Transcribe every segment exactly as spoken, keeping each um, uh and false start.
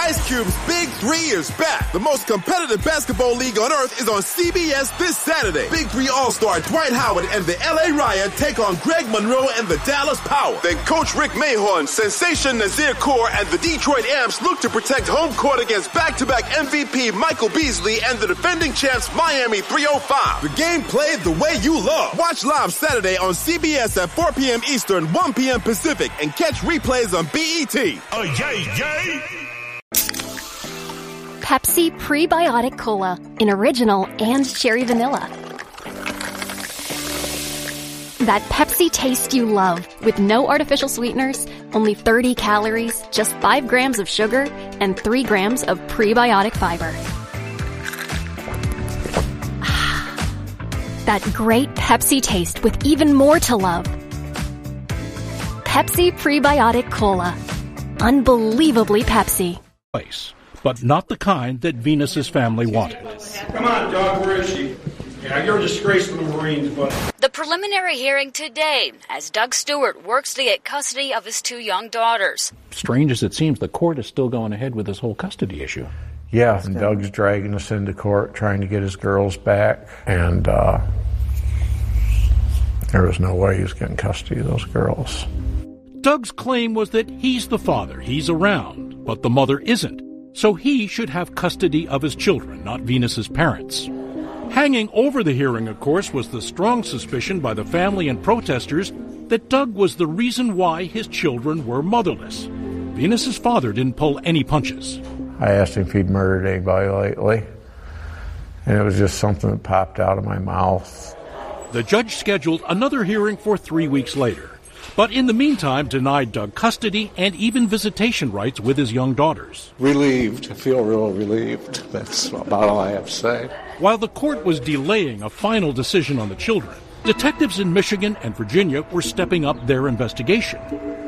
Ice Cube's Big Three is back. The most competitive basketball league on earth is on C B S this Saturday. Big Three All-Star Dwight Howard and the L A Riot take on Greg Monroe and the Dallas Power. Then Coach Rick Mahorn, Sensation Nazir Kaur, and the Detroit Amps look to protect home court against back-to-back M V P Michael Beasley and the defending champs Miami three oh five. The game played the way you love. Watch live Saturday on C B S at four p.m. Eastern, one p.m. Pacific, and catch replays on B E T. Oh, yay, yay! Pepsi Prebiotic Cola in original and cherry vanilla. That Pepsi taste you love with no artificial sweeteners, only thirty calories, just five grams of sugar, and three grams of prebiotic fiber. That great Pepsi taste with even more to love. Pepsi Prebiotic Cola. Unbelievably Pepsi. Place, but not the kind that Venus's family wanted. Come on, dog, where is she? Yeah, you're a disgrace to the Marines, but... The preliminary hearing today as Doug Stewart works to get custody of his two young daughters. Strange as it seems, the court is still going ahead with this whole custody issue. Yeah, and Doug's dragging us into court trying to get his girls back, and uh, there was no way he was getting custody of those girls. Doug's claim was that he's the father, he's around, but the mother isn't, so he should have custody of his children, not Venus's parents. Hanging over the hearing, of course, was the strong suspicion by the family and protesters that Doug was the reason why his children were motherless. Venus's father didn't pull any punches. I asked him if he'd murdered anybody lately, and it was just something that popped out of my mouth. The judge scheduled another hearing for three weeks later, but in the meantime denied Doug custody and even visitation rights with his young daughters. Relieved. I feel real relieved. That's about all I have to say. While the court was delaying a final decision on the children, detectives in Michigan and Virginia were stepping up their investigation.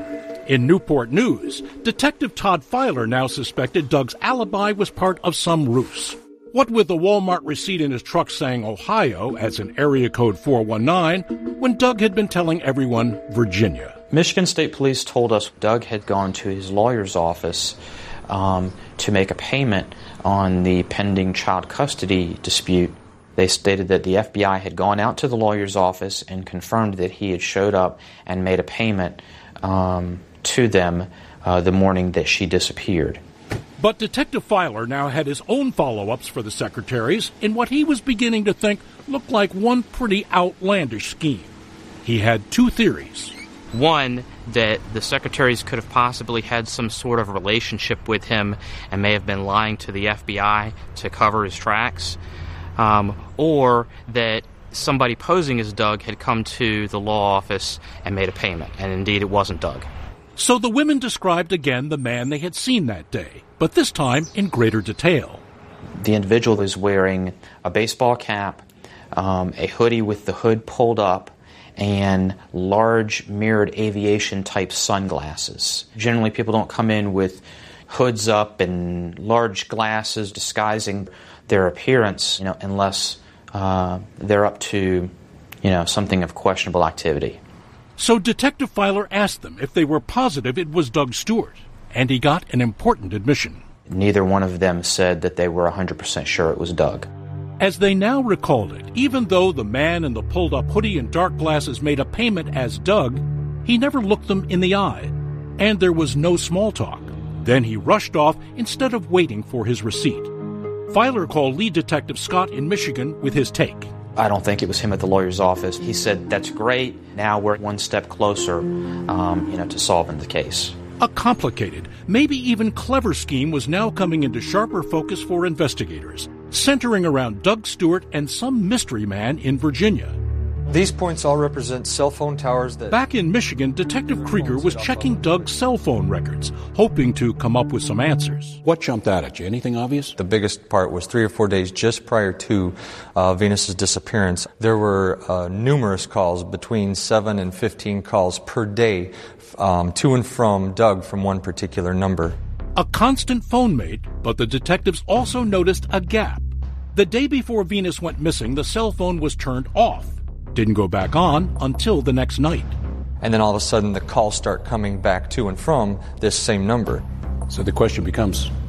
In Newport News, Detective Todd Filer now suspected Doug's alibi was part of some ruse. What with the Walmart receipt in his truck saying Ohio as in area code four one nine, when Doug had been telling everyone Virginia. Michigan State Police told us Doug had gone to his lawyer's office um, to make a payment on the pending child custody dispute. They stated that the F B I had gone out to the lawyer's office and confirmed that he had showed up and made a payment um, to them uh, the morning that she disappeared. But Detective Filer now had his own follow-ups for the secretaries in what he was beginning to think looked like one pretty outlandish scheme. He had two theories. One, that the secretaries could have possibly had some sort of relationship with him and may have been lying to the F B I to cover his tracks. Um, or that somebody posing as Doug had come to the law office and made a payment, and indeed it wasn't Doug. So the women described again the man they had seen that day, but this time in greater detail. The individual was wearing a baseball cap, um, a hoodie with the hood pulled up, and large mirrored aviation-type sunglasses. Generally, people don't come in with hoods up and large glasses disguising their appearance, you know, unless uh, they're up to, you know, something of questionable activity. So Detective Filer asked them if they were positive it was Doug Stewart, and he got an important admission. Neither one of them said that they were one hundred percent sure it was Doug. As they now recalled it, even though the man in the pulled-up hoodie and dark glasses made a payment as Doug, he never looked them in the eye, and there was no small talk. Then he rushed off instead of waiting for his receipt. Filer called lead detective Scott in Michigan with his take. I don't think it was him at the lawyer's office. He said, "That's great. Now we're one step closer, um, you know, to solving the case." A complicated, maybe even clever scheme was now coming into sharper focus for investigators, centering around Doug Stewart and some mystery man in Virginia. These points all represent cell phone towers that... Back in Michigan, Detective Krieger was checking Doug's cell phone records, hoping to come up with some answers. What jumped out at you? Anything obvious? The biggest part was three or four days just prior to uh, Venus's disappearance. There were uh, numerous calls, between seven and fifteen calls per day, um, to and from Doug from one particular number. A constant phone mate, but the detectives also noticed a gap. The day before Venus went missing, the cell phone was turned off. Didn't go back on until the next night. And then all of a sudden the calls start coming back to and from this same number. So the question becomes,